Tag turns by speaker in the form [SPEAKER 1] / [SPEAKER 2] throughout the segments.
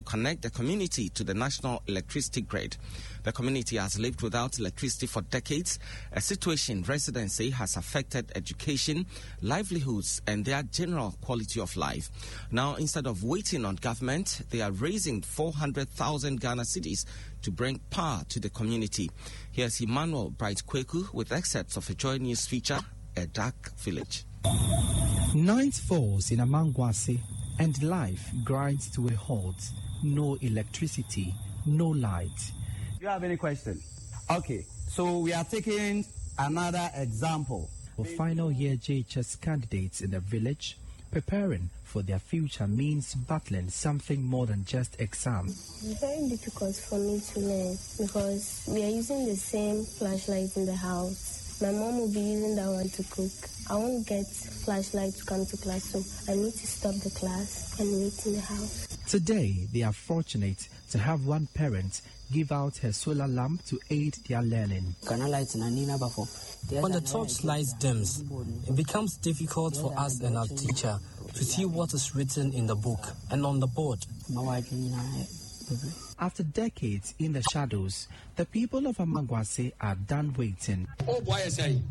[SPEAKER 1] connect the community to the national electricity grid. The community has lived without electricity for decades, a situation residents say has affected education, livelihoods, and their general quality of life. Now, instead of waiting on government, they are raising 400,000 Ghana cedis to bring power to the community. Here's Emmanuel Bright Kweku with excerpts of a Joy News feature, A Dark Village.
[SPEAKER 2] Night falls in Amangwase and life grinds to a halt. No electricity, no light.
[SPEAKER 3] Do you have any question? Okay, so we are taking another example.
[SPEAKER 2] For final year JHS candidates in the village, preparing for their future means battling something more than just exams.
[SPEAKER 4] It's very difficult for me to learn because we are using the same flashlight in the house. My mom will be using that one to cook. I won't get flashlight to come to class, so I need to stop the class and wait in the house.
[SPEAKER 2] Today, they are fortunate to have one parent give out her solar lamp to aid their learning.
[SPEAKER 5] When the torchlight dims, it becomes difficult for us and our teacher to see what is written in the book and on the board.
[SPEAKER 2] After decades in the shadows, the people of Amangwase are done waiting.
[SPEAKER 6] Oh boy, I say.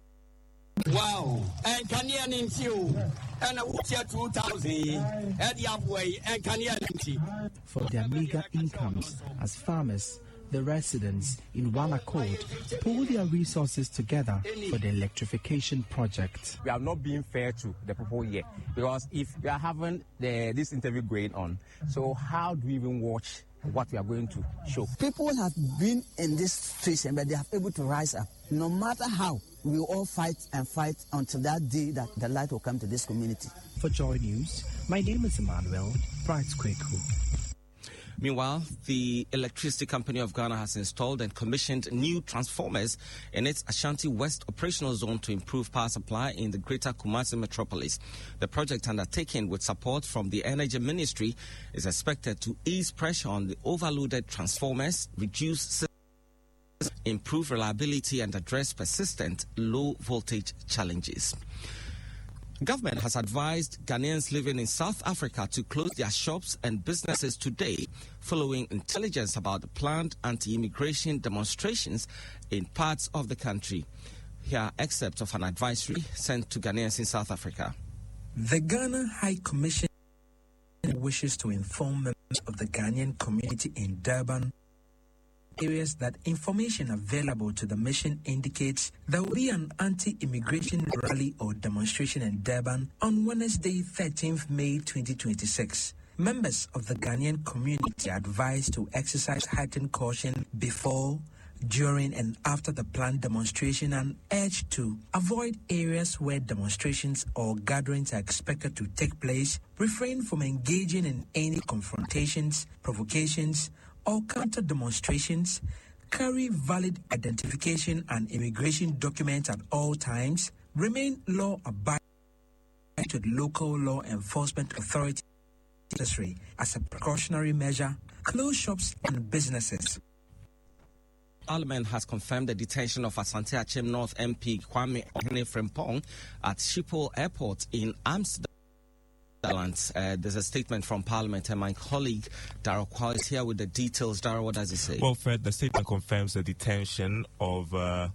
[SPEAKER 6] Wow, and can you name you? And a wheelchair 2000, and Yahweh, and can you name
[SPEAKER 2] for their meager incomes as farmers, the residents in one accord pool their resources together for the electrification project.
[SPEAKER 3] We are not being fair to the people here because if we are having this interview going on, so how do we even watch what we are going to show?
[SPEAKER 7] People have been in this situation, but they are able to rise up. No matter how, we will all fight and fight until that day that the light will come to this community.
[SPEAKER 2] For Joy News, my name is Emmanuel Bright Kweku.
[SPEAKER 1] Meanwhile, the Electricity Company of Ghana has installed and commissioned new transformers in its Ashanti West operational zone to improve power supply in the greater Kumasi metropolis. The project, undertaken with support from the Energy Ministry, is expected to ease pressure on the overloaded transformers, reduce improve reliability, and address persistent low voltage challenges. Government has advised Ghanaians living in South Africa to close their shops and businesses today following intelligence about the planned anti-immigration demonstrations in parts of the country. Here are excerpts of an advisory sent to Ghanaians in South Africa.
[SPEAKER 8] The Ghana High Commission wishes to inform members of the Ghanaian community in Durban areas that information available to the mission indicates there will be an anti-immigration rally or demonstration in Durban on Wednesday, 13th May 2026. Members of the Ghanaian community are advised to exercise heightened caution before, during, and after the planned demonstration and urged to avoid areas where demonstrations or gatherings are expected to take place, refrain from engaging in any confrontations, provocations, or counter demonstrations, carry valid identification and immigration documents at all times, remain law-abiding to the local law enforcement authority necessary as a precautionary measure, close shops and businesses.
[SPEAKER 1] Parliament has confirmed the detention of Asante Achem North MP Kwame Ohene Frimpong at Schiphol Airport in Amsterdam. There's a statement from Parliament, and my colleague Darrell Kwao is here with the details. Darrell, what does it say?
[SPEAKER 9] Well, Fred, the statement confirms the detention of the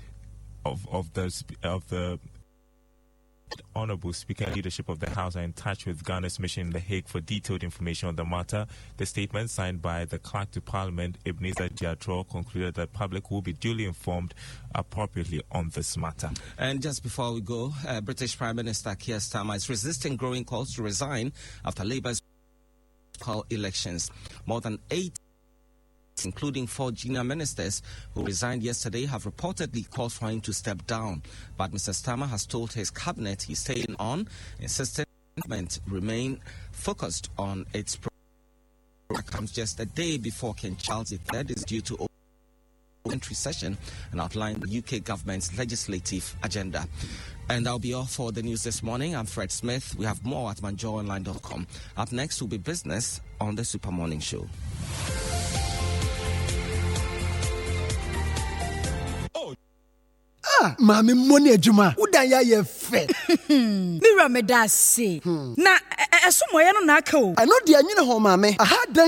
[SPEAKER 9] Honourable Speaker and leadership of the House are in touch with Ghana's mission in The Hague for detailed information on the matter. The statement, signed by the Clerk to Parliament, Ebenezer Diatro, concluded that the public will be duly informed appropriately on this matter.
[SPEAKER 1] And just before we go, British Prime Minister Keir Starmer is resisting growing calls to resign after Labour's elections. More than 8, including 4 junior ministers who resigned yesterday, have reportedly called for him to step down. But Mr. Starmer has told his cabinet he's staying on, insisting the government remain focused on its program. Comes just a day before King Charles III is due to open entry session and outline the UK government's legislative agenda. And that'll be all for the news this morning. I'm Fred Smith. We have more at manjoonline.com. Up next will be business on the Super Morning Show.
[SPEAKER 10] Mami money ejuma udanya ye fe
[SPEAKER 11] Mira me da say na esomoye no na aka o
[SPEAKER 10] I know the anyine ho mami aha